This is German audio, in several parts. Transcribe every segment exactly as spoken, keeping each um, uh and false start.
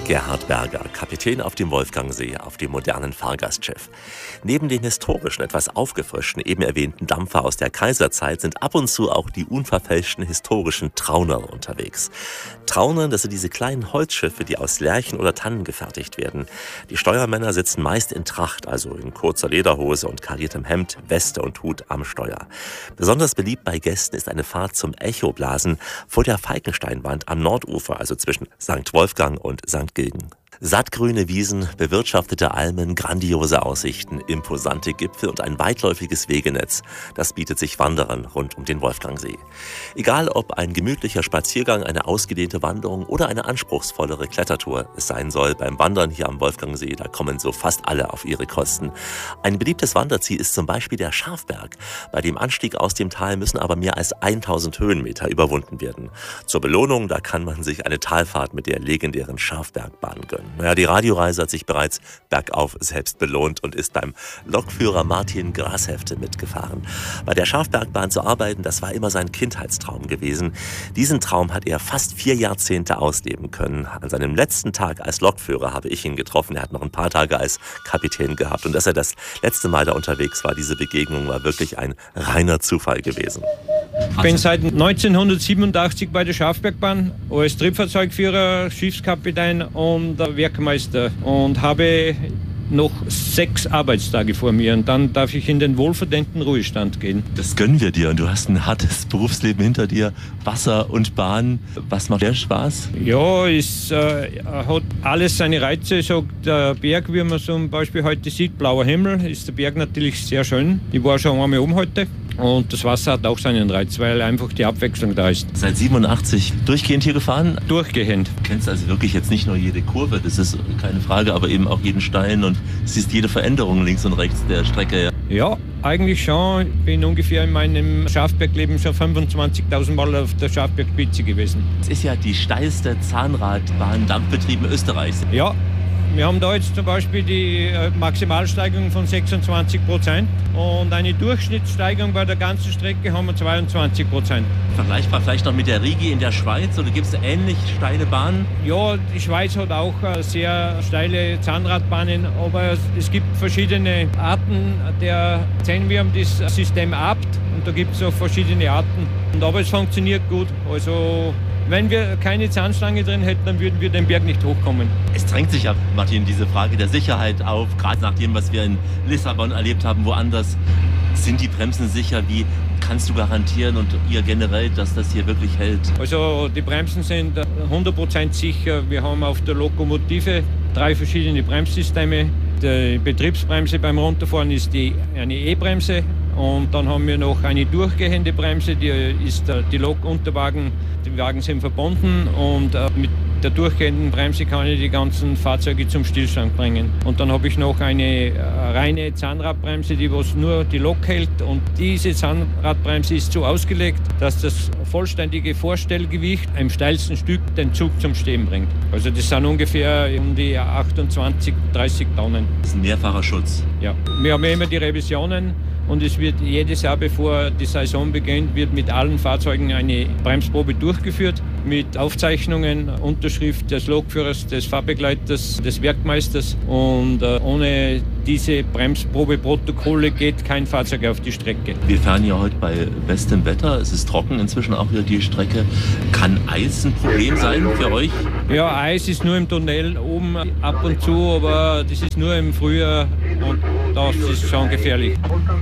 Gerhard Berger, Kapitän auf dem Wolfgangsee, auf dem modernen Fahrgastschiff. Neben den historischen, etwas aufgefrischten, eben erwähnten Dampfer aus der Kaiserzeit sind ab und zu auch die unverfälschten historischen Trauner unterwegs. Trauner, das sind diese kleinen Holzschiffe, die aus Lärchen oder Tannen gefertigt werden. Die Steuermänner sitzen meist in Tracht, also in kurzer Lederhose und kariertem Hemd, Weste und Hut am Steuer. Besonders beliebt bei Gästen ist eine Fahrt zum Echoblasen vor der Falkensteinwand am Nordufer, also zwischen Sankt Wolfgang und Sankt Gilgen. Sattgrüne Wiesen, bewirtschaftete Almen, grandiose Aussichten, imposante Gipfel und ein weitläufiges Wegenetz. Das bietet sich Wanderern rund um den Wolfgangsee. Egal ob ein gemütlicher Spaziergang, eine ausgedehnte Wanderung oder eine anspruchsvollere Klettertour es sein soll, beim Wandern hier am Wolfgangsee, da kommen so fast alle auf ihre Kosten. Ein beliebtes Wanderziel ist zum Beispiel der Schafberg. Bei dem Anstieg aus dem Tal müssen aber mehr als tausend Höhenmeter überwunden werden. Zur Belohnung, da kann man sich eine Talfahrt mit der legendären Schafbergbahn gönnen. Naja, die Radioreise hat sich bereits bergauf selbst belohnt und ist beim Lokführer Martin Grashefte mitgefahren. Bei der Schafbergbahn zu arbeiten, das war immer sein Kindheitstraum gewesen. Diesen Traum hat er fast vier Jahrzehnte ausleben können. An seinem letzten Tag als Lokführer habe ich ihn getroffen. Er hat noch ein paar Tage als Kapitän gehabt. Und dass er das letzte Mal da unterwegs war, diese Begegnung war wirklich ein reiner Zufall gewesen. Ich bin seit neunzehnhundertsiebenundachtzig bei der Schafbergbahn als Triebfahrzeugführer, Schiffskapitän und Werkmeister und habe noch sechs Arbeitstage vor mir und dann darf ich in den wohlverdienten Ruhestand gehen. Das gönnen wir dir und du hast ein hartes Berufsleben hinter dir, Wasser und Bahn. Was macht dir Spaß? Ja, es äh, hat alles seine Reize. So der Berg, wie man zum Beispiel heute sieht, blauer Himmel, ist der Berg natürlich sehr schön. Ich war schon einmal oben heute. Und das Wasser hat auch seinen Reiz, weil einfach die Abwechslung da ist. Seit siebenundachtzig durchgehend hier gefahren? Durchgehend. Du kennst also wirklich jetzt nicht nur jede Kurve, das ist keine Frage, aber eben auch jeden Stein und siehst jede Veränderung links und rechts der Strecke. Ja, eigentlich schon. Ich bin ungefähr in meinem Schafbergleben schon fünfundzwanzigtausend Mal auf der Schafbergspitze gewesen. Das ist ja die steilste Zahnradbahn dampfbetrieben Österreichs. Ja. Wir haben da jetzt zum Beispiel die Maximalsteigung von sechsundzwanzig Prozent und eine Durchschnittssteigung bei der ganzen Strecke haben wir zweiundzwanzig Prozent. Vergleichbar vielleicht noch mit der Rigi in der Schweiz oder gibt es ähnlich steile Bahnen? Ja, die Schweiz hat auch sehr steile Zahnradbahnen, aber es gibt verschiedene Arten der Zähne. Wir haben das System Abt und da gibt es auch verschiedene Arten. Und aber es funktioniert gut. Also wenn wir keine Zahnstange drin hätten, dann würden wir den Berg nicht hochkommen. Es drängt sich ja, Martin, diese Frage der Sicherheit auf, gerade nach dem, was wir in Lissabon erlebt haben, woanders. Sind die Bremsen sicher? Wie kannst du garantieren und ihr generell, dass das hier wirklich hält? Also die Bremsen sind hundert Prozent sicher. Wir haben auf der Lokomotive drei verschiedene Bremssysteme. Die Betriebsbremse beim Runterfahren ist die, eine E-Bremse. Und dann haben wir noch eine durchgehende Bremse, die ist die Lokunterwagen, die Wagen sind verbunden und mit der durchgehenden Bremse kann ich die ganzen Fahrzeuge zum Stillstand bringen. Und dann habe ich noch eine reine Zahnradbremse, die was nur die Lok hält und diese Zahnradbremse ist so ausgelegt, dass das vollständige Vorstellgewicht im steilsten Stück den Zug zum Stehen bringt. Also das sind ungefähr um die achtundzwanzig, dreißig Tonnen. Das ist ein mehrfacher Schutz. Ja, wir haben ja immer die Revisionen. Und es wird jedes Jahr, bevor die Saison beginnt, wird mit allen Fahrzeugen eine Bremsprobe durchgeführt. Mit Aufzeichnungen, Unterschrift des Lokführers, des Fahrbegleiters, des Werkmeisters. Und äh, ohne diese Bremsprobeprotokolle geht kein Fahrzeug auf die Strecke. Wir fahren ja heute bei bestem Wetter. Es ist trocken inzwischen auch wieder die Strecke. Kann Eis ein Problem sein für euch? Ja, Eis ist nur im Tunnel oben ab und zu, aber das ist nur im Frühjahr und das ist schon gefährlich.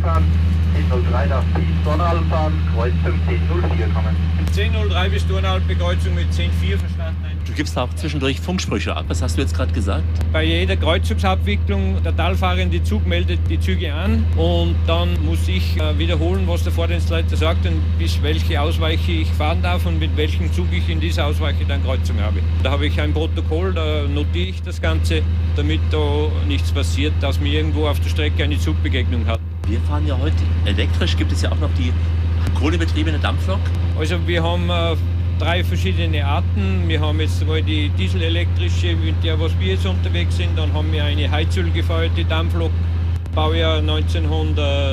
zehn null drei darf die Dornal fahren, Kreuzung zehn null vier kommen. zehn null drei bis Dornal, Bekreuzung mit zehn vier verstanden. Du gibst auch zwischendurch Funksprüche ab. Was hast du jetzt gerade gesagt? Bei jeder Kreuzungsabwicklung, der talfahrende Zug meldet die Züge an und dann muss ich äh, wiederholen, was der Fahrdienstleiter sagt und bis welche Ausweiche ich fahren darf und mit welchem Zug ich in dieser Ausweiche dann Kreuzung habe. Da habe ich ein Protokoll, da notiere ich das Ganze, damit da nichts passiert, dass mir irgendwo auf der Strecke eine Zugbegegnung hat. Wir fahren ja heute elektrisch. Gibt es ja auch noch die kohlebetriebene Dampflok? Also wir haben äh, drei verschiedene Arten. Wir haben jetzt mal die dieselelektrische, mit der was wir jetzt unterwegs sind. Dann haben wir eine heizölgefeuerte Dampflok, Baujahr neunzehnhundertzweiundachtzig.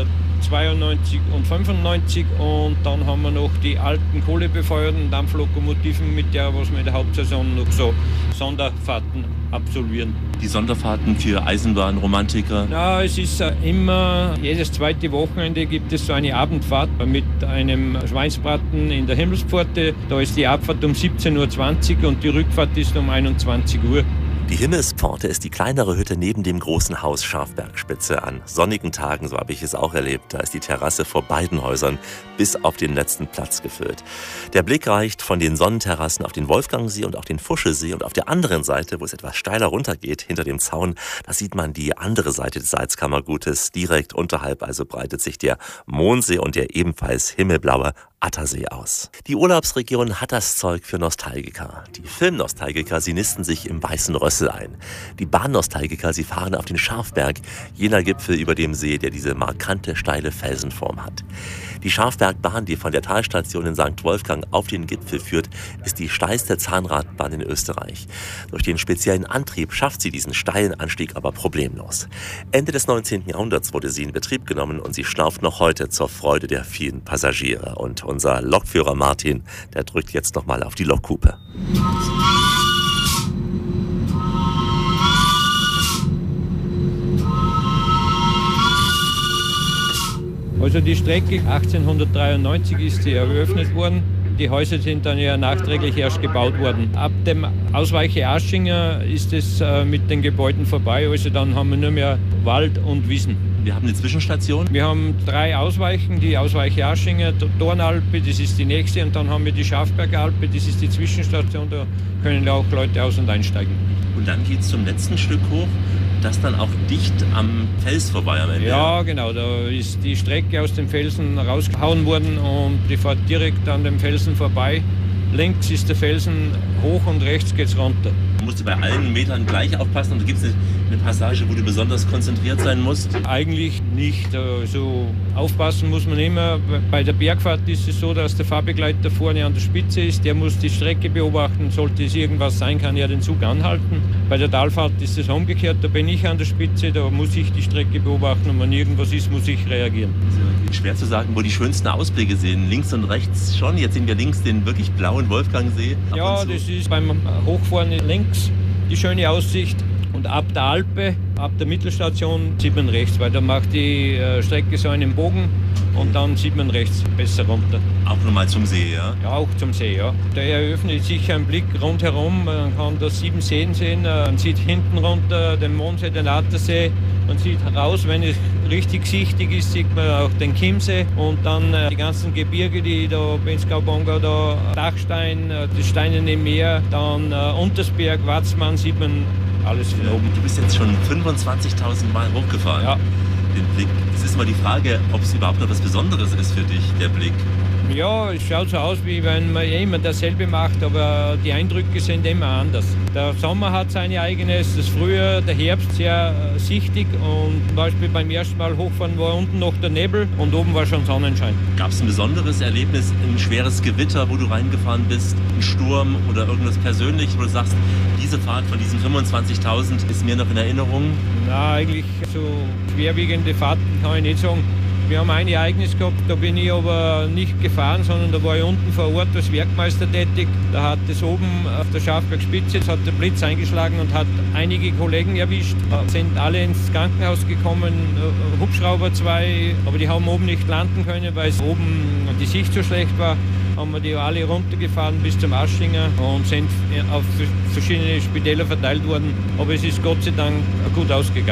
zweiundneunzig und fünfundneunzig und dann haben wir noch die alten kohlebefeuerten Dampflokomotiven, mit der was wir in der Hauptsaison noch so Sonderfahrten absolvieren. Die Sonderfahrten für Eisenbahnromantiker? Ja, es ist immer, jedes zweite Wochenende gibt es so eine Abendfahrt mit einem Schweinsbraten in der Himmelspforte. Da ist die Abfahrt um siebzehn Uhr zwanzig und die Rückfahrt ist um einundzwanzig Uhr. Die Himmelspforte ist die kleinere Hütte neben dem großen Haus Schafbergspitze. An sonnigen Tagen, so habe ich es auch erlebt, da ist die Terrasse vor beiden Häusern bis auf den letzten Platz gefüllt. Der Blick reicht von den Sonnenterrassen auf den Wolfgangsee und auf den Fuschesee und auf der anderen Seite, wo es etwas steiler runtergeht, hinter dem Zaun, da sieht man die andere Seite des Salzkammergutes. Direkt unterhalb also breitet sich der Mondsee und der ebenfalls himmelblaue Attersee aus. Die Urlaubsregion hat das Zeug für Nostalgiker. Die Filmnostalgiker, sie nisten sich im Weißen Rössel ein. Die Bahnnostalgiker, sie fahren auf den Schafberg, jener Gipfel über dem See, der diese markante, steile Felsenform hat. Die Schafbergbahn, die von der Talstation in Sankt Wolfgang auf den Gipfel führt, ist die steilste Zahnradbahn in Österreich. Durch den speziellen Antrieb schafft sie diesen steilen Anstieg aber problemlos. Ende des neunzehnten Jahrhunderts wurde sie in Betrieb genommen und sie schlauft noch heute zur Freude der vielen Passagiere. Und unser Lokführer Martin, der drückt jetzt nochmal auf die Lokhupe. Also die Strecke achtzehnhundertdreiundneunzig ist sie eröffnet worden. Die Häuser sind dann ja nachträglich erst gebaut worden. Ab dem Ausweiche Aschinger ist es äh, mit den Gebäuden vorbei. Also dann haben wir nur mehr Wald und Wiesen. Wir haben eine Zwischenstation. Wir haben drei Ausweichen, die Ausweiche Aschinger, Dornalpe, das ist die nächste, und dann haben wir die Schafbergalpe, das ist die Zwischenstation, da können auch Leute aus- und einsteigen. Und dann geht es zum letzten Stück hoch, das dann auch dicht am Fels vorbei am Ende. Ja, genau, da ist die Strecke aus dem Felsen rausgehauen worden und die fährt direkt an dem Felsen vorbei. Links ist der Felsen hoch und rechts geht's runter. Du musst bei allen Metern gleich aufpassen und da gibt es eine Passage, wo du besonders konzentriert sein musst? Eigentlich nicht. Also aufpassen muss man immer. Bei der Bergfahrt ist es so, dass der Fahrbegleiter vorne an der Spitze ist. Der muss die Strecke beobachten. Sollte es irgendwas sein, kann er den Zug anhalten. Bei der Talfahrt ist es umgekehrt. Da bin ich an der Spitze, da muss ich die Strecke beobachten und wenn irgendwas ist, muss ich reagieren. Also schwer zu sagen, wo die schönsten Ausblicke sehen. Links und rechts schon. Jetzt sehen wir links den wirklich blauen Wolfgangsee. Ja, das ist beim Hochfahren links die schöne Aussicht. Und ab der Alpe, ab der Mittelstation sieht man rechts, weil da macht die Strecke so einen Bogen und dann sieht man rechts besser runter. Auch nochmal zum See, ja? Ja, auch zum See, ja. Da eröffnet sich ein Blick rundherum, man kann da sieben Seen sehen, man sieht hinten runter den Mondsee, den Attersee, man sieht raus, wenn es richtig sichtig ist, sieht man auch den Chiemsee und dann die ganzen Gebirge, die da, Benzgau-Bongau, da Dachstein, das Steinerne Meer, dann Untersberg, Watzmann, sieht man alles von oben. Du bist jetzt schon fünfundzwanzigtausend Mal hochgefahren. Ja. Den Blick. Es ist mal die Frage, ob es überhaupt noch was Besonderes ist für dich, der Blick. Ja, es schaut so aus, wie wenn man immer dasselbe macht, aber die Eindrücke sind immer anders. Der Sommer hat seine eigenes, das Frühjahr, der Herbst sehr äh, sichtig und zum Beispiel beim ersten Mal hochfahren war unten noch der Nebel und oben war schon Sonnenschein. Gab es ein besonderes Erlebnis, ein schweres Gewitter, wo du reingefahren bist, ein Sturm oder irgendwas persönlich, wo du sagst, diese Fahrt von diesen fünfundzwanzigtausend ist mir noch in Erinnerung? Na, eigentlich so schwerwiegende Fahrten kann ich nicht sagen. Wir haben ein Ereignis gehabt, da bin ich aber nicht gefahren, sondern da war ich unten vor Ort als Werkmeister tätig. Da hat es oben auf der Schafbergspitze, hat der Blitz eingeschlagen und hat einige Kollegen erwischt. Sind alle ins Krankenhaus gekommen, Hubschrauber zwei, aber die haben oben nicht landen können, weil es oben die Sicht so schlecht war. Haben wir die alle runtergefahren bis zum Aschinger und sind auf verschiedene Spitäler verteilt worden. Aber es ist Gott sei Dank gut ausgegangen.